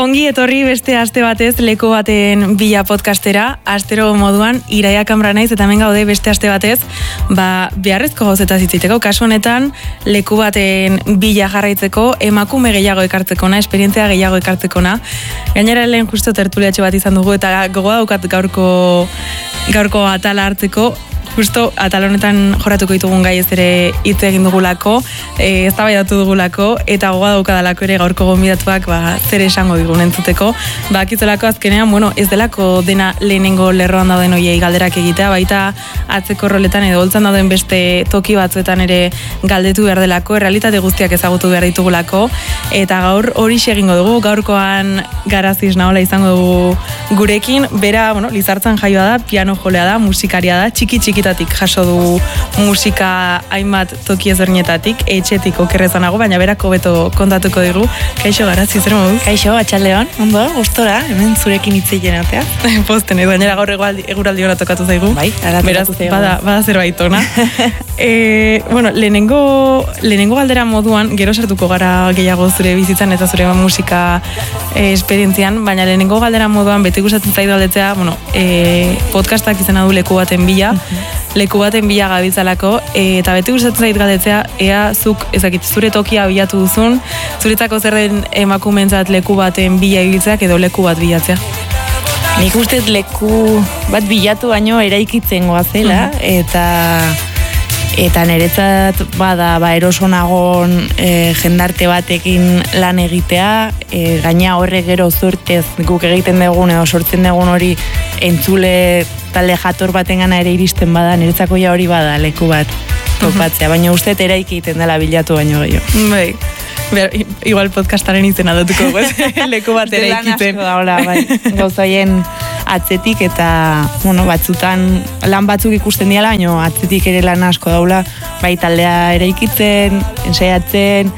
Ongi etorri beste aste batez leku baten bila podcastera, astero moduan Iraia Kamra naiz eta hemen gaude beste aste batez, beharrezko gauzetaz hitz egiteko, kasu honetan leku baten bila jarraitzeko, emakume gehiago ekartzekona, esperientzia gehiago ekartzekona. Gainera lehen justo tertuliatxo bat izan dugu eta gogoa daukat gaurko atala hartzeko. Justo atal honetan jorratuko ditugun gai ez ere hitz egin dugulako, eztabaidatu dugulako eta gogoa daukadalako ere gaurko gonbidatuak zer esango digun entzuteko. Bakitzelako azkenean, ez delako dena lehenengo lerroan dauden hoiei galderak egitea, baita atzeko roletan edo holtzan dauden beste toki batzuetan ere galdetu behar delako, errealitate guztiak ezagutu behar ditugulako, eta gaur hori egingo dugu, gaurkoan Garazi Esnaola izango dugu gurekin, bera, Lizartzan jaioa da, piano jolea da, musikaria da, txiki-txikitatik jaso du musika hainbat toki ezberdinetatik, etxetik okerrezanago, baina berako beto kontatuko digu. Kaixo, Garazi, zer modu? Kaixo, atxaldeon, ondo, gustora, hemen zurekin hitzeien atea. Posten, gainera gaur eguraldi hona tokatu zaigu. Bai, beraz, bada zerbait ona. Lehenengo galdera moduan, gero sartuko gara gehiago zure bizitzan eta zure musika esperientzian, baina lehenengo galdera moduan beti gustatzen zaidu aldetzea, podcastak izena du leku baten bila, leku baten bila gabiltzalako, eta beti gustatzen zait galdetzea, ea zuk, zure tokia bilatu duzun, zuretzako zer den emakumeentzat leku baten bila ibiltzeak edo leku bat bilatzea? Nik ustez leku bat bilatu baino eraikitzen goazela, eta niretzat bada erosonagon jendarte batekin lan egitea, gaina horre gero zortez guk egiten dugun edo sortzen dugun hori entzule talde jator baten gana ere iristen bada, niretzako ja hori bada leku bat topatzea, baina uste eraikiten dela bilatu baino gehiago. Bai. Igual podcastaren izena dutuko guz, leku bat eraikiten. Lan asko da, gauzaien atzetik eta, batzutan lan batzuk ikusten diala, baina atzetik ere lan asko daula, bai taldea eraikitzen, ensaiatzen,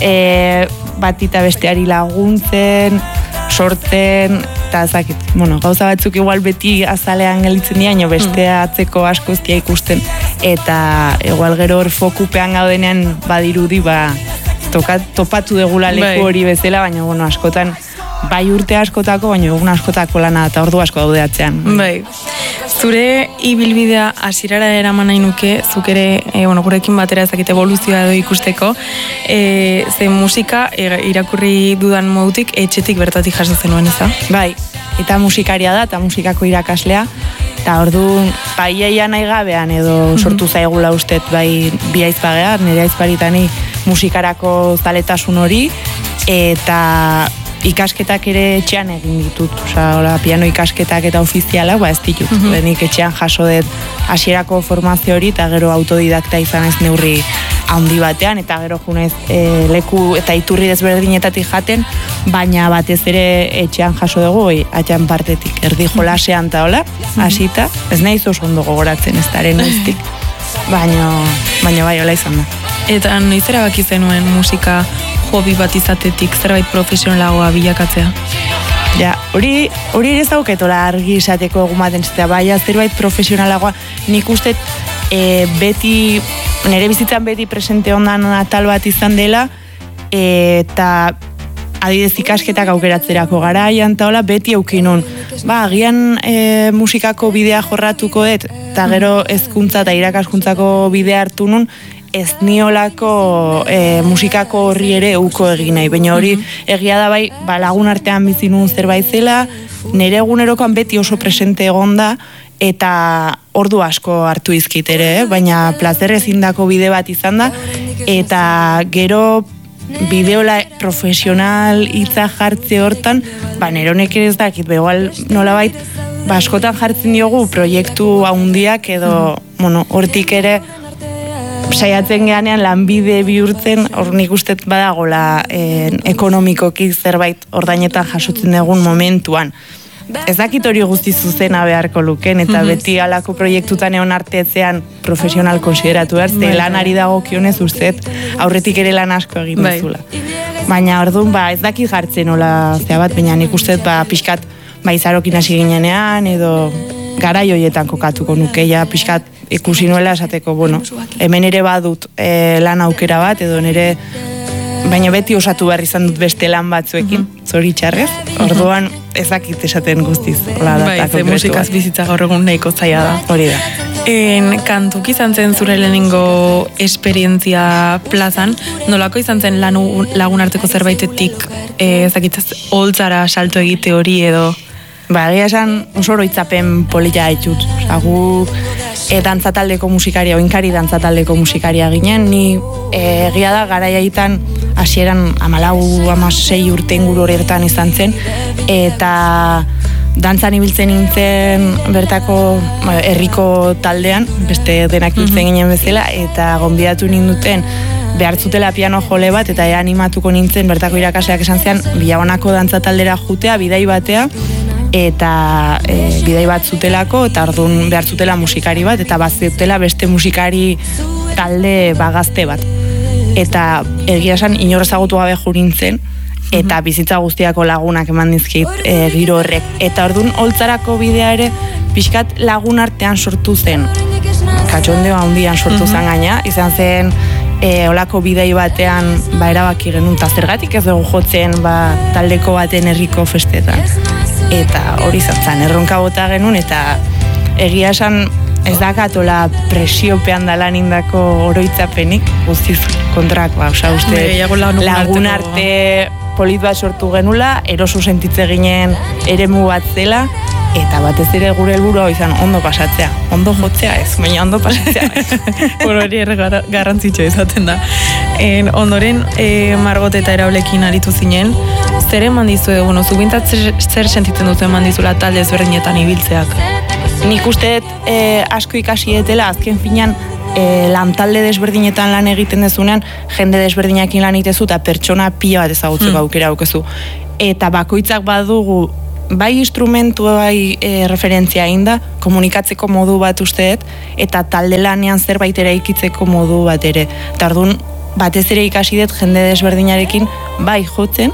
batita besteari laguntzen, sortzen, eta zakit, gauza batzuk igual beti azalean gelitzen dira, bestea atzeko asko ez dia ikusten, eta igual gero hor fokupean gaudenean badirudi, topatu degula leku hori bezala, baina askotan, bai urte askotako, baina egun askotako lana eta ordu asko daude atzean. Bai. Zure ibilbidea hasierara eraman nahi nuke, zuk ere, gurekin batera ezakite evoluzioa edo ikusteko, ze musika irakurri dudan modutik etxetik bertatik jaso zenuen eza? Bai, eta musikaria da, eta musikako irakaslea, eta orduan, bai iaia nahi gabean edo sortu zaigula ustet, bai bi aizpagea, nire aizparitani musikarako zaletasun hori, eta ikasketak ere etxean egin ditut, piano ikasketak eta ofizialak, ez ditut. Nik etxean jaso dut hasierako formazio hori, eta gero autodidakta izan ez neurri handi batean, eta gero junez leku eta iturri desberdinetatik jaten, baina batez ere etxean jaso dugu, atxan partetik, erdi jolasean eta hola, hasita, ez nahi oso ondo gogoratzen ez daren iztik, baina bai hola izan da. Eta noiz erabaki zenuen musika hobi bat izatetik zerbait profesionalagoa bilakatzea? Ja, hori ere zauketola argi izateko egun baten zitea, baina zerbait profesionalagoa, nik uste beti, nire bizitzan beti presente ondan atal bat izan dela, eta adidez ikasketak aukeratzerako garaian, eta hola beti eukinun. Agian musikako bidea jorratuko dut, eta gero hezkuntza eta irakaskuntzako bidea hartu nun, ez niolako musikako horri ere uko egin nahi. Baina hori egia da bai, lagun artean bizi nun zerbait zela, nire egunerokoan beti oso presente egonda, eta ordu asko hartu izkit ere, baina plazerrez indako bide bat izan da, eta gero bideola profesional hitza jartze hortan, nire honek ere ez dakit, igual nolabait, askotan jartzen diogu proiektu handiak edo, hortik ere, saiatzen geanean lanbide bihurtzen, hor nik ustet badagola ekonomikoki zerbait ordainetan jasotzen dugun momentuan. Ez dakit hori guzti zuzena beharko luken, eta beti alako proiektutan egon arteetzean profesional konsideratu behar, ze lanari dagokionez ustez aurretik ere lan asko egin duzula. Baina orduan, ez dakit jartzen hola zea bat, baina nik ustez pixkat izarokin hasi ginenean, edo garai hoietan kokatuko nuke, pixkat ikusi nuela esateko, hemen ere badut lan aukera bat, edo nire baina beti osatu behar izan dut beste lan batzuekin, zoritxarrez, orduan ezakit esaten guztiz. Bai, ze musikaz bizitza gaur egun nahiko zaila da. Hori da. Kantuk izan zen zure lehenengo esperientzia plazan, nolako izan zen lagun arteko zerbaitetik ezakitzaz holtzara salto egite hori edo? Ba, egia esan oso oroitzapen polita haitut. Gu dantzataldeko musikaria, oinkari dantzataldeko musikaria ginen, ni egia da garaiaitan hasieran 14-16 urte inguru horretan izan zen, eta dantzan ibiltzen nintzen bertako herriko taldean, beste denak ibiltzen ginen bezala, eta gonbidatu ninduten behartzutela piano jole bat, eta animatuko nintzen bertako irakaseak esan zean, Bilagonako dantzataldera jutea, bidai batea, eta bidai bat zutelako, eta orduan behar zutela musikari bat, eta bazutela beste musikari talde bagazte bat. Eta egia esan inorrezagutu gabe jurintzen, eta bizitza guztiako lagunak eman dizkit giro horrek. Eta orduan holtzarako bidea ere pixkat lagun artean sortu zen. Katxondeo handian sortu zen gaina, izan zen olako bidei batean erabaki genuen, eta zergatik ez dugu jotzen taldeko baten herriko festetan. Eta hori zantzan, erronka bota genuen, eta egia esan ez dakatola presiopean dalan indako oroitzapenik, guztiz kontrakoa, uste lagun arte polit bat sortu genula, eroso sentitze ginen eremu bat zela, eta batez ere gure helburua izan ondo pasatzea, ondo jotzea ez, baina ondo pasatzea ez. Hori garrantzitsua izaten da. Ondoren, Margot eta Eraulekin aritu zinen, zer eman dizue, zubintzat zer sentitzen dut eman dizula talde ezberdinetan ibiltzeak? Nik uste asko ikasi etela, azken finean lantalde desberdinetan lan egiten dezunean, jende desberdinakin lan itezu, eta pertsona pila bat ezagutzeko aukera aukezu. Eta bakoitzak badugu, bai instrumentu, bai referentzia inda, komunikatzeko modu bat usteet, eta talde lanean zerbait eraikitzeko modu bat ere. Eta orduan, batez ere ikasi dut jende desberdinarekin, bai jotzen,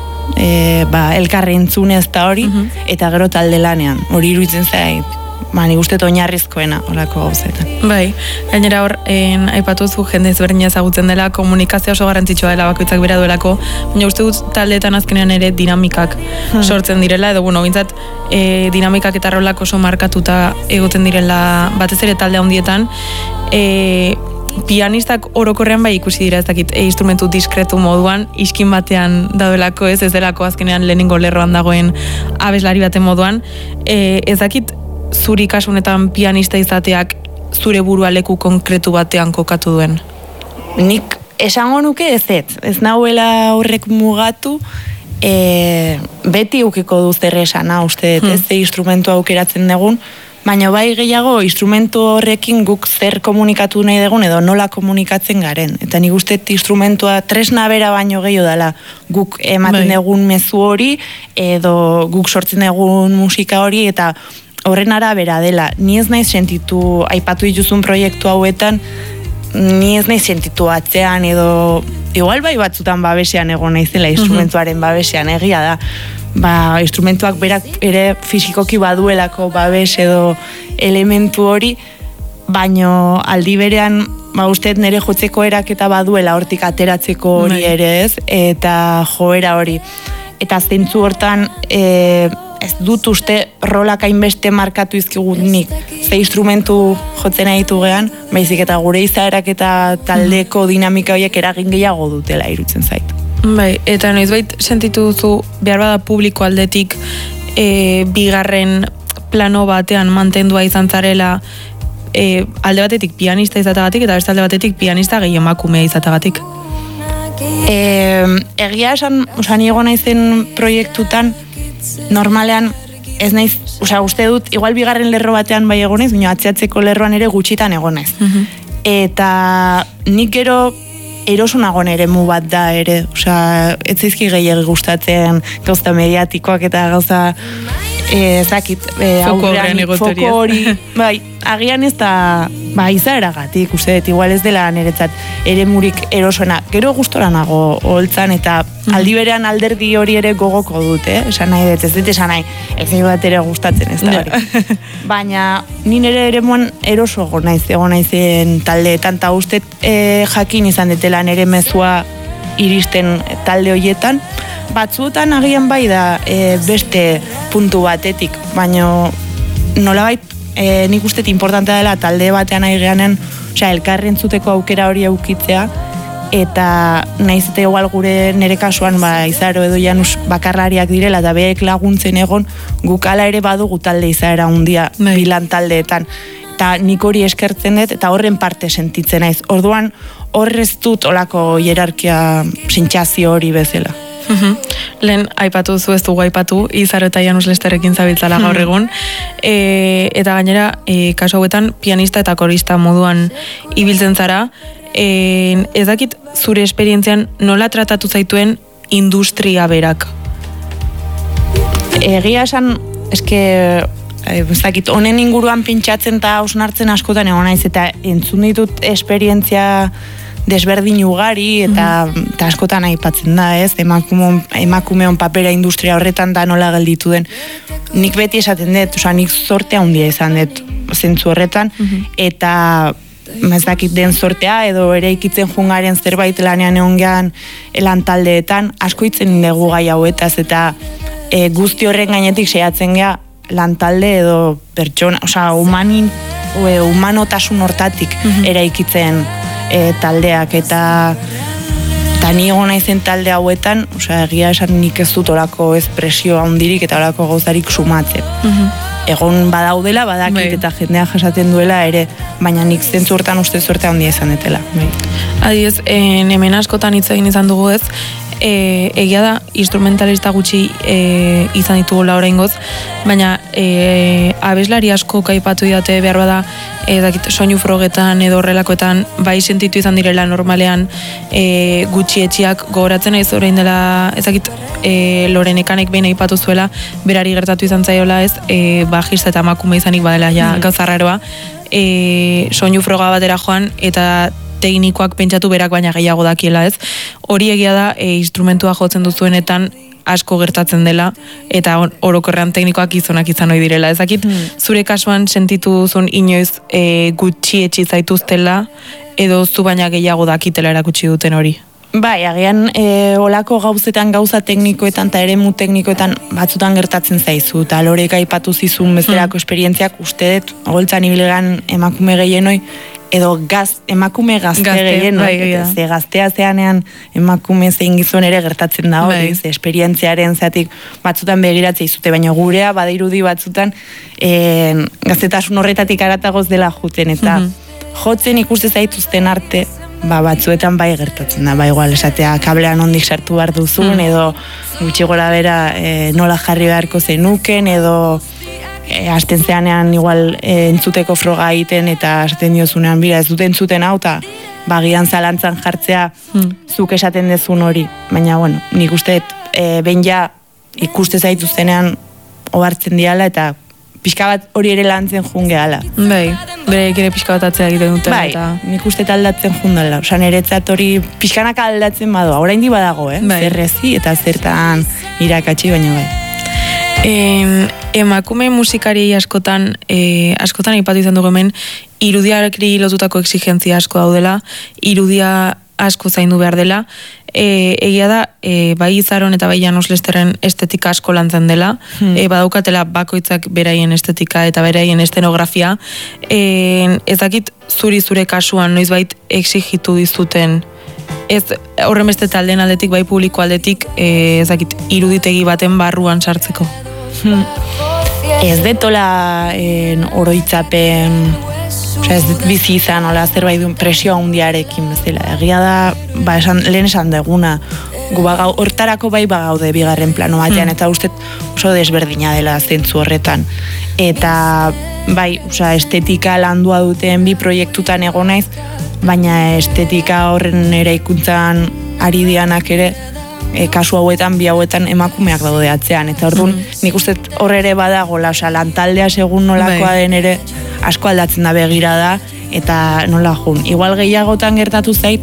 elkarre entzunez eta hori, eta gero talde lanean. Hori iruditzen zait, nik uste oinarrizkoena olako gauzetan. Bai, gainera hor, aipatu zu jende ezberdina ezagutzen dela, komunikazio oso garrantzitsua dela bakoitzak bera duelako, baina uste dut taldeetan azkenean ere dinamikak sortzen direla, edo bintzat dinamikak eta rolak oso markatuta egoten direla batez ere talde handietan, pianistak orokorrean bai ikusi dira ez dakit instrumentu diskretu moduan, iskin batean daudelako ez delako azkenean lehenengo lerroan dagoen abeslari baten moduan, ez dakit zuri kasunetan pianista izateak zure burua leku konkretu batean kokatu duen? Nik esango nuke ez nahuela horrek mugatu, beti eukiko du zer esana, uste, ez instrumentu aukeratzen dugun, baina bai gehiago instrumentu horrekin guk zer komunikatu nahi dugun edo nola komunikatzen garen. Eta nik uste instrumentua tresna bera baino gehiago dela guk ematen dugun mezu hori edo guk sortzen dugun musika hori eta horren arabera dela. Ni ez naiz sentitu, aipatu dituzun proiektu hauetan, ni ez naiz sentitu atzean edo igual bai batzutan babesean egon naizela instrumentuaren babesean egia da. Instrumentuak berak ere fisikoki baduelako babes edo elementu hori, baino aldi berean uste nire jotzeko eraketa baduela hortik ateratzeko hori ere ez, eta joera hori. Eta zentzu hortan ez dut uste rolak hainbeste markatu izkigunik ze instrumentu jotzen ditu gean, baizik eta gure izaerak eta taldeko dinamika horiek eragin gehiago dutela irutzen zait. Bai, eta noizbait sentitu duzu behar bada publiko aldetik bigarren plano batean mantendua izan zarela alde batetik pianista izatagatik eta beste alde batetik pianista gehi emakumea izatagatik? Egia esan, egon naizen proiektutan, normalean ez naiz, uste dut, igual bigarren lerro batean bai egon naiz, baina atzeatzeko lerroan ere gutxitan egon naiz. Eta nik gero erosunagon ere mu bat da ere, ez zaizki gehiago gustatzen gauza mediatikoak eta gauza foko hori, bai, agian ez da izaeragatik, uste dut, igual ez dela niretzat ere murik erosona, gero gustora nago holtzan eta aldi berean alderdi hori ere gogoko dut, esan nahi dut, ez dut esan nahi, ez bat ere gustatzen ez da hori. Baina, nire ere muan eroso egon naizen taldeetan, eta uste jakin izan detela nire mezua iristen talde hoietan, batzuetan agian bai da beste puntu batetik, baina nolabait nik uste importantea dela talde batean ari geanen, elkarri entzuteko aukera hori aukitzea, eta nahiz eta igual gure nere kasuan Izaro edo Janus bakarlariak direla eta beek laguntzen egon, guk ala ere badugu talde izaera handia bilan taldeetan. Eta nik hori eskertzen dut, eta horren parte sentitzen naiz. Orduan, horrez dut olako hierarkia sentsazio hori bezala. Lehen aipatu zu, ez dugu aipatu, Izaro eta Janus Lesterrekin zabiltzala gaur egun, eta gainera, kasu hauetan, pianista eta korista moduan ibiltzen zara. Ez dakit zure esperientzian nola tratatu zaituen industria berak? Egia esan, eske, ez dakit, honen inguruan pentsatzen eta hausnartzen askotan egon naiz, eta entzun ditut esperientzia desberdin ugari, eta askotan aipatzen da, ez? Emakumeon papera industria horretan da nola gelditu den. Nik beti esaten dut, nik zortea handia izan dut zentzu horretan, eta ez dakit den sortea edo ere ikitzen jungaren zerbait lanean egon gehan lan taldeetan, asko hitzen dugu gai hauetaz, eta guzti horren gainetik saiatzen gea lan talde edo pertsona, humanotasun hortatik eraikitzen taldeak, eta ni egon naizen talde hauetan, egia esan nik ez dut orako espresio handirik eta orako gauzarik sumatzen. Egon badaudela, badakit eta jendea jasaten duela ere, baina nik zentzu hortan uste zortea handia izan detela. Adiez, hemen askotan hitz egin izan dugu ez, egia da instrumentalista gutxi izan ditugula oraingoz, baina abeslari asko kaipatu didate behar bada soinu frogetan edo horrelakoetan bai sentitu izan direla normalean gutxietxiak gogoratzen naiz orain dela ezakit Lorenekanek behin aipatu zuela berari gertatu izan zaiola ez bajista eta emakume izanik badela ja gauzarraroa soinu froga batera joan eta teknikoak pentsatu berak baina gehiago dakiela ez. Hori egia da instrumentua jotzen duzuenetan asko gertatzen dela eta orokorrean teknikoak gizonak izan ohi direla. Ezakit zure kasuan sentitu duzun inoiz gutxietsi zaituztela edo zu baina gehiago dakitela erakutsi duten hori? Bai, agian olako gauzetan, gauza teknikoetan eta eremu teknikoetan batzutan gertatzen zaizu, eta Lorek aipatu zizun bezalako esperientziak uste dut, holtzan ibilgan emakume gehienoi, edo emakume gazte gehienoi, ze gaztea zeanean emakume zein gizon ere gertatzen da hori, ze esperientziaren zatik batzutan begiratzea izute, baina gurea badirudi batzutan gaztetasun horretatik aratagoz dela juten, eta jotzen ikuste zaituzten arte, batzuetan bai gertatzen da, igual esatea kablean ondik sartu behar duzun, edo gutxi gora bera nola jarri beharko zenuken, edo hasten zeanean igual entzuteko froga egiten eta esaten diozunean, bira ez dute entzuten hau, eta bagian zalantzan jartzea zuk esaten dezun hori, baina bueno, nik uste behin ja ikuste zaituztenean ohartzen diala eta pixka bat hori ere lantzen jun gehala. Bai, bereik ere pixka bat atzea egiten duten. Bai, nik uste aldatzen jun dela. Osa, niretzat hori pixkanaka aldatzen badoa. Oraindi badago, zerrezi eta zertan irakatsi baina bai. Emakume musikari askotan aipatu izan dugu hemen, irudiari lotutako exigentzia asko daudela, irudia asko zaindu behar dela, egia da, bai Izaron eta bai Janus Lesterren estetika asko lantzen dela, badaukatela bakoitzak beraien estetika eta beraien estenografia, ez dakit zure kasuan noizbait exigitu dizuten, ez horren beste taldeen aldetik, bai publiko aldetik, ez dakit iruditegi baten barruan sartzeko. Ez detola oroitzapen, ez dut bizi izan, zerbait duen presio handiarekin bezala. Egia da, lehen esan deguna, hortarako bai bagaude bigarren plano batean, eta uste oso desberdina dela zentzu horretan. Eta bai, estetika landua duten bi proiektutan egon naiz, baina estetika horren eraikuntzan ari dianak ere, kasu hauetan, bi hauetan emakumeak daude atzean, eta orduan nik uste horre ere badagola, lantaldea segun nolakoa den ere asko aldatzen da begira da, eta nola jun. Igual gehiagotan gertatu zait,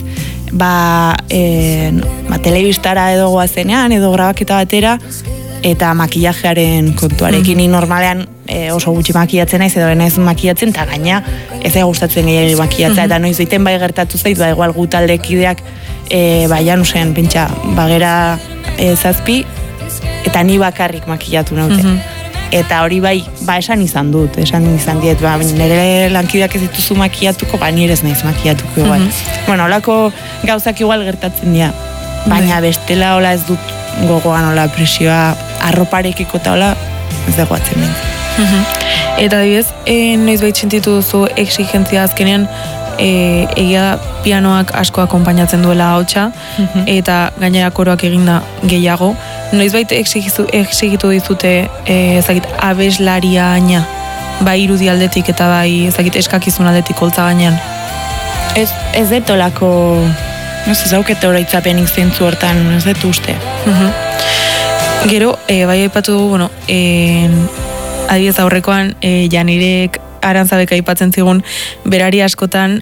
telebistara edo goazenean, edo grabaketa batera, eta makillajearen kontuarekin, ni normalean oso gutxi makillatzen naiz, edo naiz makillatzen, eta gaina ez gustatzen gehiagi makillatzea, eta noiz egiten bai gertatu zait, igual gu taldekideak baian usen, pentsa, bagera 7, eta ni bakarrik makillatu naute. Eta hori bai, esan izan diet, nire lankideak ez dituzu makillatuko, nire ez naiz makillatuko igual. Bueno, holako gauzak igual gertatzen dira, baina bestela hola ez dut gogoan hola presioa arroparekiko eta hola ez dagoatzen dira. Eta adibidez, noiz bait sentitu duzu exigentzia azkenean, egia pianoak asko akonpainatzen duela ahotsa, eta gainera koroak eginda gehiago. Noizbait exigitu dizute ezagit abeslaria aina, bai irudi aldetik eta bai ezagit eskakizun aldetik holtza gainean? Ez detolako, ez daukete horaitzapenik zentzu hortan, ez detu uste. Gero, bai aipatu dugu, bueno, adibidez aurrekoan, Janirek Arantzabek aipatzen zigun, berari askotan,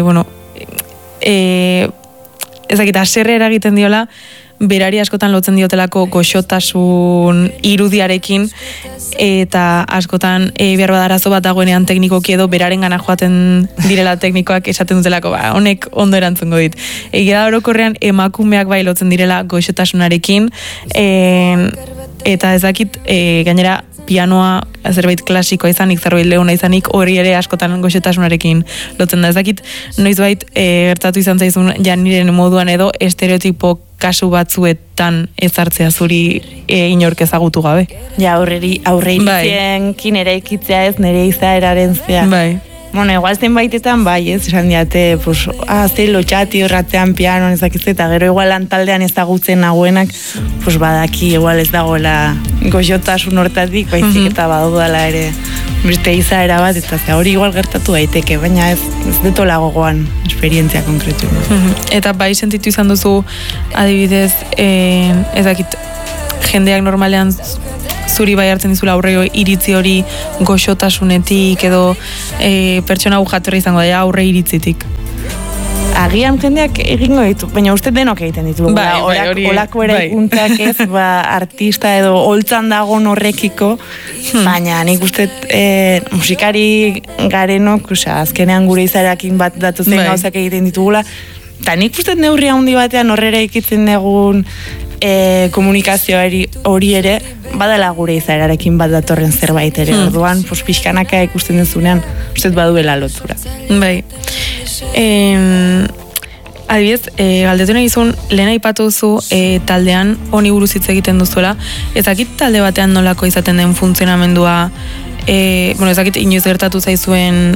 ezagit, aserre eragiten diola, berari askotan lotzen diotelako goxotasun irudiarekin, eta askotan behar badarazo bat dagoenean teknikoki edo beraren gana joaten direla teknikoak esaten dutelako, honek ondo erantzungo dit. Egia da orokorrean emakumeak bai lotzen direla goxotasunarekin, eta ezakit gainera pianoa zerbait klasikoa izanik, zerbait leuna izanik, hori ere askotan goxotasunarekin lotzen da. Ezakit noiizbait gertatu izan zaizun Janiren moduan edo estereotipo kasu batzuetan ezartzea zuri inork ezagutu gabe. Ja, aurre irizienkin ere ikitzea ez nire izaeraren zea. Bai. Bueno, igual zenbaitetan bai, ez, esan diate, ze lotxati horratzean pianoan ezakitze, eta gero igual lantaldean ezagutzen nagoenak, badaki igual ez dagoela goxotasun hortatik, baizik eta badudala ere beste izaera bat, eta hori igual gertatu daiteke, baina ez detola gogoan esperientzia konkretu. Eta bai sentitu izan duzu, adibidez, ezakit, jendeak normalean zuri bai hartzen dizula aurreo iritzi hori goxotasunetik edo pertsona jatorra izango da aurre iritzitik. Agian jendeak egingo ditu, baina uste denok egiten ditu. Olako ere ikuntzak ez, artista edo holtzan dagoen horrekiko, baina nik uste musikari garenok, azkenean gure izaerakin bat datu zen gauzak egiten ditugula, eta nik uste neurria handi batean horrera ikitzen dugun komunikazio hori ere badala gure izaerarekin bat datorren zerbait ere. Orduan, pixkanaka ikusten duzunean, uste baduela lotura. Bai. Adibidez, galdetu nahi izun, lehen aipatu duzu taldean honi buruz hitz egiten duzuela. Ezakit talde batean nolako izaten den funtzionamendua, ezakit inoiz gertatu zaizuen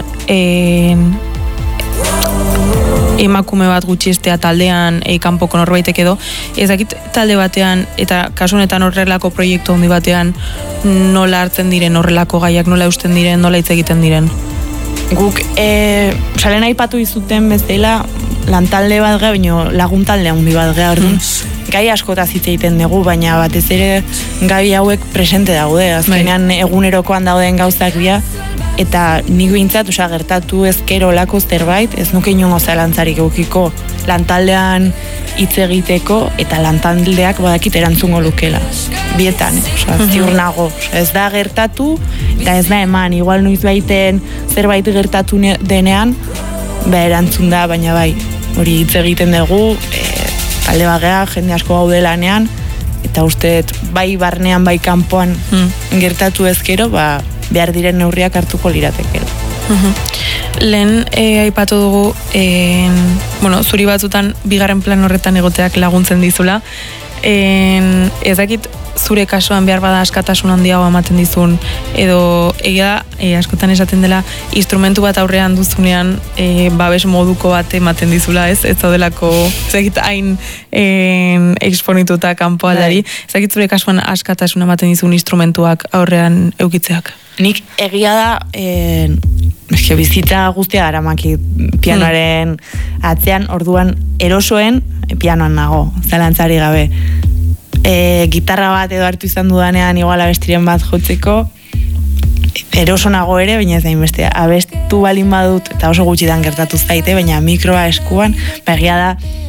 emakume bat gutxistea taldean, kanpoko norbaitek edo, ezakit talde batean, eta kasu honetan horrelako proiektu handi batean, nola hartzen diren horrelako gaiak, nola eusten diren, nola hitz egiten diren? Guk, salen aipatu izuten bezala, lantalde bat geha, baina laguntalde handi bat geha, orduan, gai askotaz hitz egiten dugu, baina batez ere gai hauek presente daude, azkenean egunerokoan dauden gauzak bia, eta nik bintzat, gertatu ezkero lako zerbait, ez nuke inongo zalantzarik eukiko lantaldean hitz egiteko, eta lantaldeak badakit erantzungo lukela. Bietan, ziur nago. Ez da gertatu, eta ez da eman. Igual noiz baiten zerbait gertatu denean, erantzun da, baina bai, hori hitz egiten dugu, talde bagea, jende asko gaude lanean, eta uste bai barnean, bai kanpoan gertatu ezkero, behar diren neurriak hartuko liratekela. Lehen aipatu dugu, zuri batzutan bigarren plan horretan egoteak laguntzen dizula. Ezakit zure kasuan behar bada askatasun handiago ematen dizun, edo egia askotan esaten dela instrumentu bat aurrean duzunean babes moduko bat ematen dizula, ez daudelako ezakit hain exponituta kanpo aldari. Ezakit zure kasuan askatasun ematen dizun instrumentuak aurrean eukitzeak? Nik egia da, bizitza guztia daramaki pianoaren atzean, orduan erosoen pianoan nago, zalantzari gabe. Gitarra bat edo hartu izan dudanean igual abestiren bat jotzeko, eroso nago ere, baina ez da inbestea. Abestu balin badut, eta oso gutxitan gertatu zaite, baina mikroa eskuan, egia da,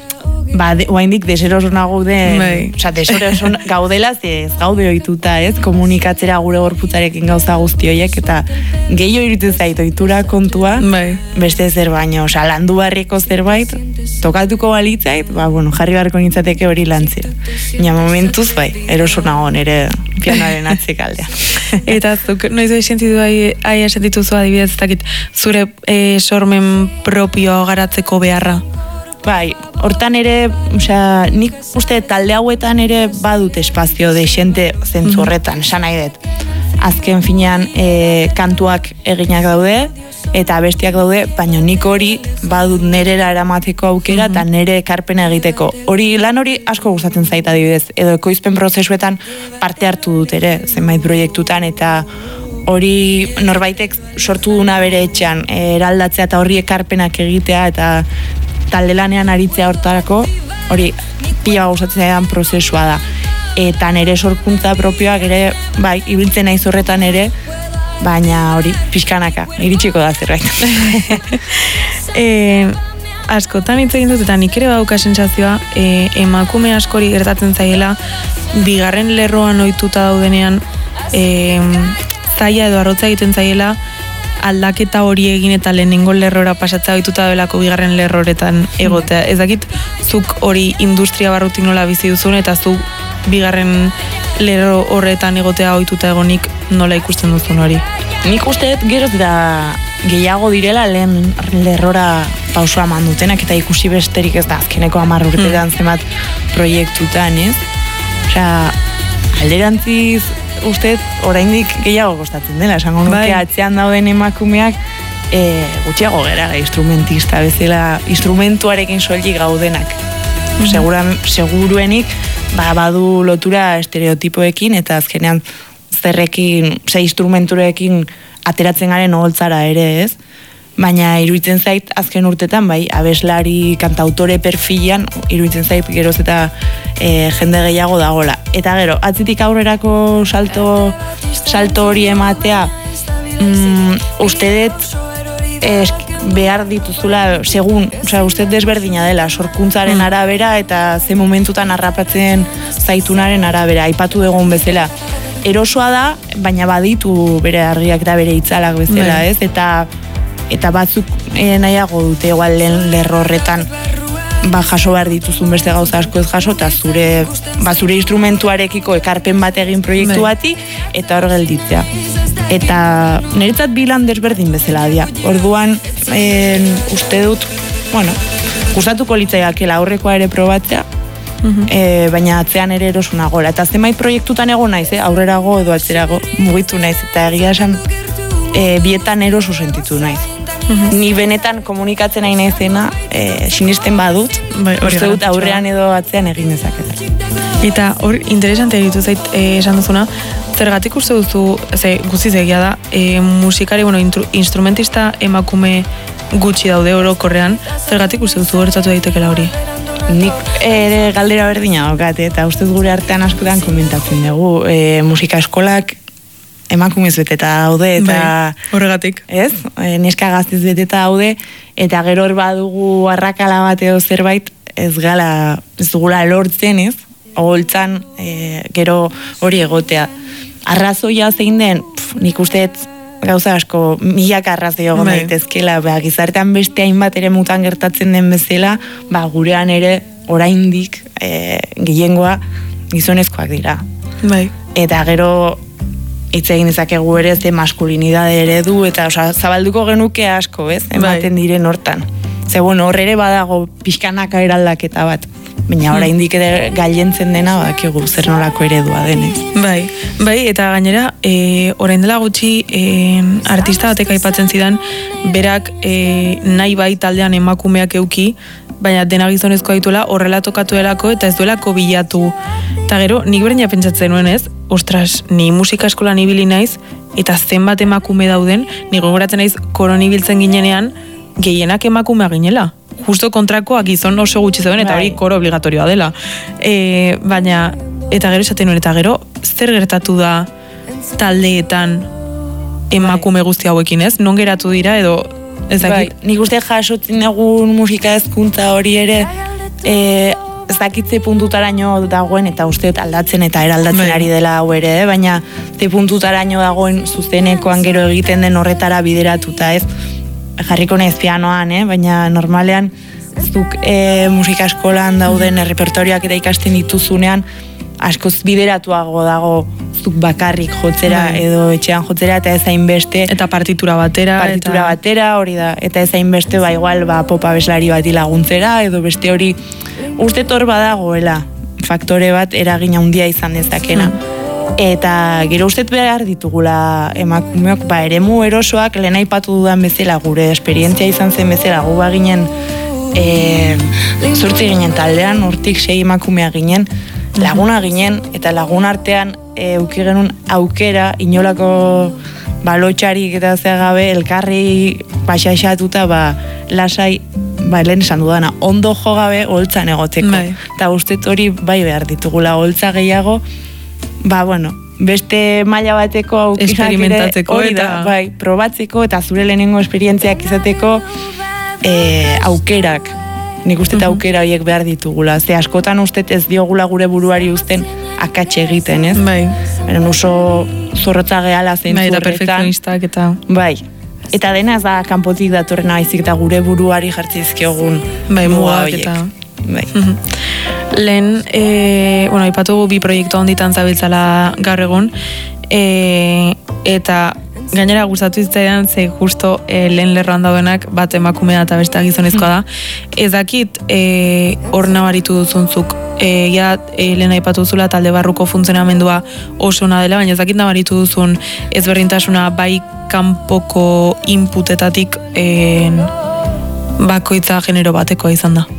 oaindik deserosonago gaude, deseroson gaudela, ez gaude ohituta, ez, komunikatzera gure gorputzarekin gauza guzti horiek, eta gehiago iruditzen zait ohitura kontua, beste zer baino, landu barriko zerbait, tokatuko balitzait, jarri beharko nintzateke hori lantzea. Baina momentuz, erosonago nire pianoaren atzekaldean. Eta zuk, noiz esentitu esentituzu adibidez, ez dakit, zure sormen propioa garatzeko beharra? Hortan ere, nik uste talde hauetan ere badut espazio desente zentzu horretan, esan nahi dut. Azken finean kantuak eginak daude, eta bestiak daude, baina nik hori badut nerera eramateko aukera eta nere ekarpena egiteko. Lan hori asko gustatzen zait adibidez, edo ekoizpen prozesuetan parte hartu dut ere, zenbait proiektutan, eta hori norbaitek sortu duna bere etxean, eraldatzea eta horri ekarpenak egitea, eta talde lanean aritzea hortarako, hori pila gustatzen zaidan prozesua da. Eta nire sorkuntza propioak ere, ibiltzen naiz horretan ere, baina hori, pixkanaka, iritsiko da zerbait. Askotan hitz egin dut, eta nik ere badauka sentsazioa, emakume askori gertatzen zaiela, bigarren lerroan ohituta daudenean, zaila edo arrotza egiten zaiela, aldaketa hori egin eta lehenengo lerrora pasatzea ohituta delako bigarren lerroretan egotea. Ez dakit, zuk hori industria barrutik nola bizi duzun, eta zuk bigarren lerro horretan egotea ohituta egonik nola ikusten duzun hori? Nik usteet geroz da gehiago direla lehen lerrora pausua eman dutenak, eta ikusi besterik ez da azkeneko 10 urtetan zenbat proiektutan, ez? Alderantziz usteet oraindik gehiago kostatzen dela, esango nuke atzean dauden emakumeak gutxiago gara instrumentista bezala, instrumentuarekin soilik gaudenak. Seguruenik badu lotura estereotipoekin, eta azkenean instrumenturekin ateratzen garen oholtzara ere, ez? Baina iruditzen zait azken urtetan, abeslari, kantautore perfilan, iruditzen zait geroz eta jende gehiago dagola. Eta gero, atzitik aurrerako salto hori ematea, uste dut behar dituzula, uste desberdina dela, sorkuntzaren arabera eta ze momentutan harrapatzen zaitunaren arabera, aipatu egon bezala. Erosoa da, baina baditu bere argiak eta bere itzalak bezala, ez? Eta batzuk nahiago dute igual lehen lerro horretan jaso behar dituzun beste gauza asko ez jaso, eta zure instrumentuarekiko ekarpen bat egin proiektu bati, eta hor gelditzea. Eta niretzat bilan desberdin bezala dia. Orduan, uste dut, gustatuko litzaiakela aurrekoa ere probatzea, baina atzean ere erosunagola. Eta zenbait proiektutan egon naiz, aurrerago edo atzerago mugitu naiz, eta egia esan bietan erosu sentitu naiz. Ni benetan komunikatzen nahi naizena, sinisten badut, uste dut aurrean edo atzean egin dezaketa. Eta hor, interesante egitu zait esan duzuna, zergatik uste duzu, guztiz egia da, musikari, instrumentista emakume gutxi daude orokorrean, zergatik uste duzu gertatu daitekela hori? Nik ere galdera berdina daukat, eta uste gure artean askotan komentatzen dugu, musika eskolak emakumez beteta daude, eta horregatik. Ez? Neska gaztez beteta daude, eta gero hor badugu arrakala bat edo zerbait, ez dugula lortzen, ez? Oholtzan, gero hori egotea. Arrazoia zein den, nik usteet gauza asko, milak arrazio daitezkela, gizartean beste hainbat ere mutan gertatzen den bezala, gurean ere oraindik gehiengoa gizonezkoak dira. Eta gero hitz egin dezakegu ere ze maskulinidade eredu, eta zabalduko genuke asko, ez? Ematen diren hortan. Hor ere badago pixkanaka eraldaketa bat. Baina oraindik ere gailentzen dena bakigu zer nolako eredua denez. Eta gainera, orain dela gutxi artista batek aipatzen zidan, berak nahi taldean emakumeak euki, baina dena gizonezkoa dituela horrela tokatu delako eta ez duelako bilatu. Eta gero, nik berdina pentsatzen nuen ez, ostras, ni musika eskolan ibili naiz, eta zenbat emakume dauden, ni gogoratzen naiz koron ibiltzen ginenean, gehienak emakumea ginela. Justo kontrakoa gizon oso gutxi zeuden, eta hori koro obligatorioa dela. Baina, eta gero esaten nuen, eta gero, zer gertatu da taldeetan emakume guzti hauekin ez? Non geratu dira edo... Nik uste jasotzen egun musika hezkuntza hori ere ez dakitze puntutaraino dagoen, eta uste dut aldatzen eta eraldatzen ari dela hau ere, baina ze puntutaraino dagoen zuzenekoan gero egiten den horretara bideratuta, ez? Jarriko naiz pianoan, baina normalean zuk musika eskolan dauden repertorioak eta ikasten dituzunean askoz bideratuago dago zuk bakarrik jotzera edo etxean jotzera eta ez hainbeste eta partitura batera hori da, eta ez hainbeste igual popa beslari bati laguntzera edo beste hori uste tor badagoela faktore bat eragin handia izan dezakena. Eta gero uste behar ditugula emakumeok eremu erosoak lehen aipatu dudan bezala gure esperientzia izan zen bezala gu baginen 8 ginen taldean, hortik 6 emakumea ginen, laguna ginen, eta lagun artean euki genuen aukera, inolako lotxarik eta gabe elkarri pasaxatuta lasai, lehen esan dudana, ondo jo gabe holtzan egotzeko. Eta ustez hori behar ditugula holtza gehiago, beste maila bateko aukirak experimentatzeko eta probatzeko eta zure lehenengo esperientziak izateko aukerak. Nik uste aukera horiek behar ditugula. Ze askotan uste ez diogula gure buruari uzten akatxe egiten, ez? Beren oso zorrotza gehala zentzu horretan. Eta perfekcionistak eta... Eta dena ez da kanpotik datorrena baizik eta gure buruari jartzizkiogun muga horiek. Lehen, ipatu bi proiektu honditan zabiltzala gaur egun, eta gainera gustatu zitzaidan ze justo lehen lerroan daudenak bat emakumea eta beste gizonezkoa da. Ez dakit hor nabaritu duzunzuk, lehen aipatu duzula talde barruko funtzionamendua oso ona dela, baina ez dakit nabaritu duzun ezberdintasuna bai kanpoko inputetatik bakoitza genero batekoa izan da.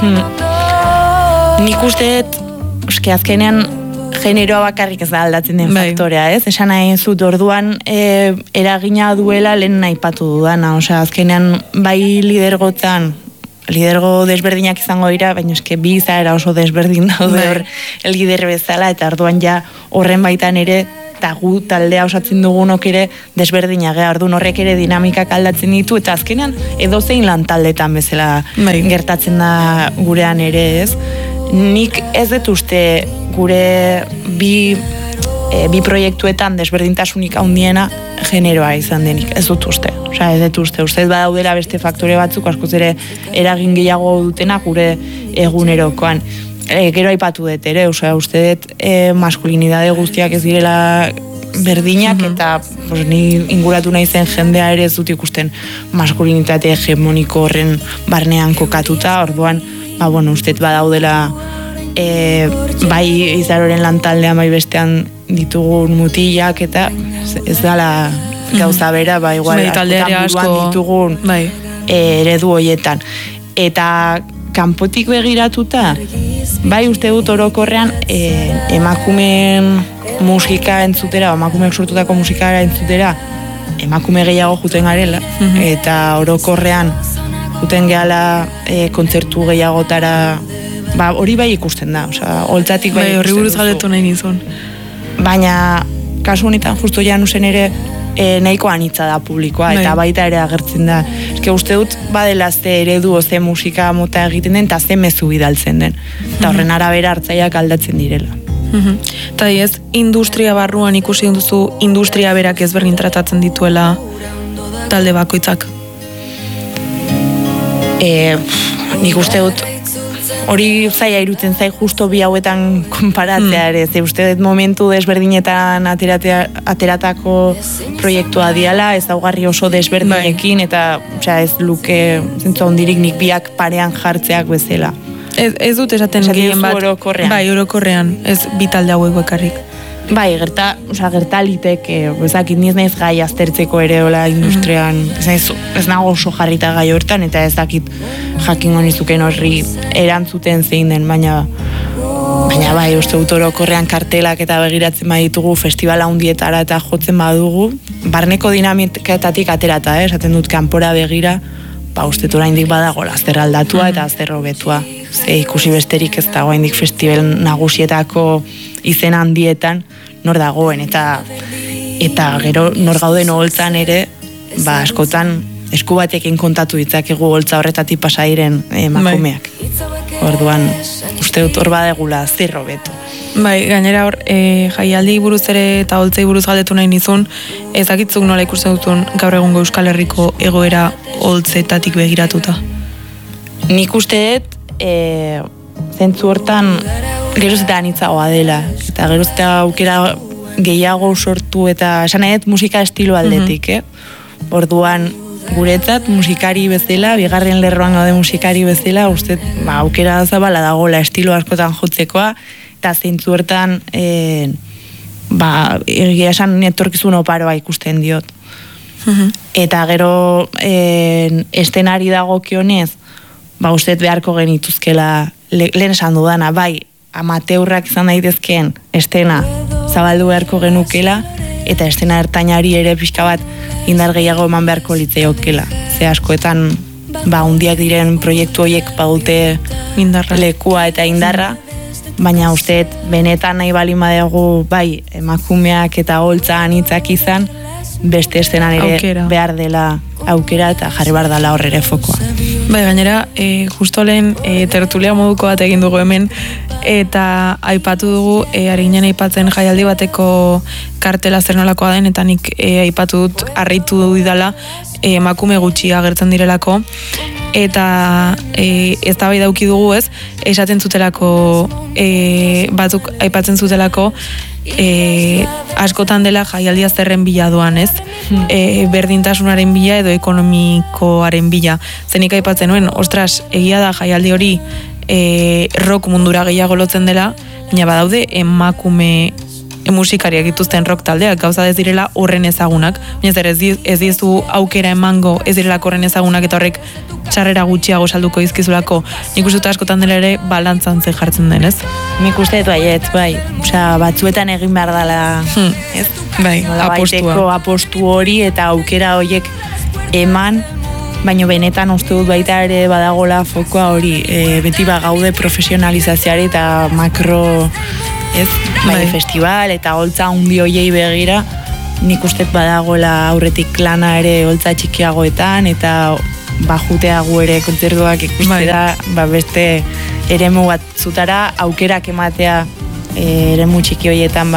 Nik uste, azkenean generoa bakarrik ez da aldatzen den faktorea, ez? Esan nahi zut orduan eragina duela lehen aipatu dudana, azkenean bai lidergo desberdinak izango dira, baina eske bi izaera oso desberdin daude hor lider bezala, eta orduan ja horren baitan ere eta gu taldea osatzen dugunok ere desberdina gea, orduan horrek ere dinamikak aldatzen ditu, eta azkenean edozein lan taldetan bezala gertatzen da gurean ere, ez? Nik ez dut uste gure bi proiektuetan desberdintasunik handiena generoa izan denik, ez dut uste. Ez dut uste badaudela beste faktore batzuk, askoz ere eragin gehiago dutena gure egunerokoan. Gero aipatu dut ere, uste dut maskulinidade guztiak ez direla berdinak, eta ni inguratu nahi zen jendea ere ez dut ikusten maskulinitate hegemoniko horren barnean kokatuta, orduan, uste badaudela bai izaroren lantaldean bai bestean ditugun mutilak eta ez dala gauza bera, igual askotan ditugun eredu horietan. Eta kanpotik begiratuta, bai uste dut orokorrean emakumeen musika entzutera, emakumeek sortutako musikara entzutera, emakume gehiago juten garela, eta orokorrean juten gehala kontzertu gehiagotara, hori bai ikusten da, holtzatik bai ikusten horri buruz galdetu nahi nizun. Baina, kasu honetan, justo Janusen ere nahiko anitza da publikoa, eta baita ere agertzen da. Uste dut, badela ze eredu ze musika mota egiten den, eta ze mezu bidaltzen den. Eta horren arabera hartzaiak aldatzen direla. Eta ez, industria barruan ikusi duzu, industria berak ezberdin tratatzen dituela talde bakoitzak? Nik uste dut, hori zaila irutzen zai justo bi hauetan konparatzea ere, ze uste dut momentu desberdinetan ateratako proiektua diala, ez daugarri oso desberdinekin, eta ez luke zentzu hondirik nik biak parean jartzeak bezala. Ez dut esaten gehien bat, orokorrean, ez bi talde hauek bakarrik. Gerta liteke, ezakit niz naiz gai aztertzeko ere hola industrian, ez nago oso jarrita gai hortan, eta ez dakit jakingo nizuken horri erantzuten zein den, baina uste dut orokorrean kartelak eta begiratzen baditugu festivala handietara eta jotzen badugu, barneko dinamiketatik aterata, esaten dut kanpora begira, uste dut oraindik badago azter aldatua eta azter hobetua. Ze ikusi besterik ez dago oraindik festival nagusietako izen handietan nor dagoen, eta gero nor gauden holtzan ere, askotan esku batekin kontatu ditzakegu holtza horretatik pasa diren emakumeak. Orduan, uste dut hor badegula zer hobeto. Bai, gainera hor, jaialdi buruz ere eta holtzei buruz galdetu nahi nizun, ezakitzuk nola ikusten dutun gaur egungo Euskal Herriko egoera holtzetatik begiratuta. Nik uste dut, zentzu hortan geroz eta anitzagoa dela, eta geroz eta aukera gehiago sortu eta esan nahi dut musika estilo aldetik, Orduan, guretzat musikari bezala, bigarren lerroan gaude musikari bezala, uste aukera zabala dagoela estilo askotan jotzekoa, eta zentzu hortan egia esan etorkizun oparoa ikusten diot. Eta gero estenari dagokionez, uste beharko genituzkela lehen esan dudana, bai, amateurrak izan daitezkeen estena zabaldu beharko genukela, eta estena ertainari ere pixka bat indar gehiago eman beharko litzeokela. Ze askoetan, hundiak diren proiektu horiek badute lekua eta indarra, baina uste benetan nahi balin badegu, bai, emakumeak eta holtza anitzak izan, beste estenan ere behar dela aukera eta jarri behar dela horrere fokoa. Bai, gainera, justo lehen tertulia moduko bat egin dugu hemen, eta aipatu dugu, ari ginen aipatzen jaialdi bateko kartela zer nolakoa den, eta nik aipatu dut, harritu du didala, emakume gutxi agertzen direlako, eta ez da bai dauki dugu ez, esaten zutelako, batzuk aipatzen zutelako, askotan dela jaialdia zerren bila doan, ez? Berdintasunaren bila edo ekonomikoaren bila. Zenik aipatzen nuen, ostras, egia da jaialdi hori rock mundura gehiago lotzen dela, baina badaude emakume musikariak dituzten rock taldeak, gauza ez direla horren ezagunak, baina ez dizu aukera emango ez direlako horren ezagunak, eta horrek txarrera gutxiago salduko izkizulako. Nik uste dut askotan dela ere balantzan ze jartzen den, ez? Nik uste dut baiet, bai. Osea, batzuetan egin behar dela, ez? Bai, apostua. Apostu hori eta aukera horiek eman, baina benetan uste dut baita ere badagola fokoa hori, beti gaude profesionalizazioari eta makro, ez? Bai, festival eta holtza handi hoiei begira, nik uste badagola aurretik lana ere holtza txikiagoetan eta bajutea gu ere kontzertuak ikustera, beste eremu batzutara aukerak ematea eremu txiki horietan